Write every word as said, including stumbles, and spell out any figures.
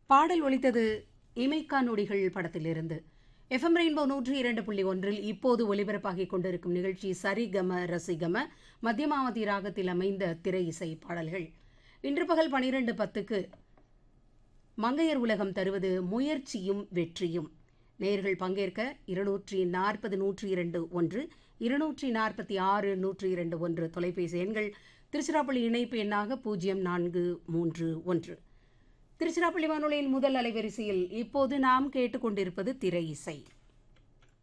பாடல் ஒலித்தது இமைக்கா நொடிகள் படத்திலிருந்து. எஃப்எம் ரெயின்போ நூற்றி இரண்டு புள்ளி ஒன்றில் இப்போது ஒலிபரப்பாகிக் கொண்டிருக்கும் நிகழ்ச்சி சரிகம ரசிகம மத்தியமாவதி ராகத்தில் அமைந்த திரை இசை பாடல்கள். இன்று பகல் பனிரெண்டு பத்துக்கு மங்கையர் உலகம் தருவது முயற்சியும் வெற்றியும். நேர்கள் பங்கேற்க இருநூற்றி நாற்பது நூற்றி இரண்டு ஒன்று இருநூற்றி நாற்பத்தி ஆறு நூற்றி இரண்டு ஒன்று தொலைபேசி எண்கள். திருச்சிராப்பள்ளி இணைப்பு எண்ணாக பூஜ்ஜியம் நான்கு மூன்று ஒன்று. திருச்சிராப்பள்ளி வானொலியின் முதல் அலைவரிசையில் இப்போது நாம் கேட்டுக்கொண்டிருப்பது திரை இசை.